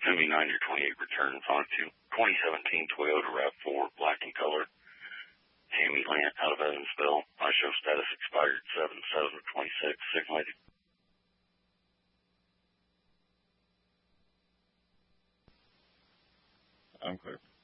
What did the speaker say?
Semi 90 or 28 returns on it to 2017 Toyota RAV4, black in color. Tammy Lant out of Evansville. My show status expired 7/7/26. Signal lady. I'm clear.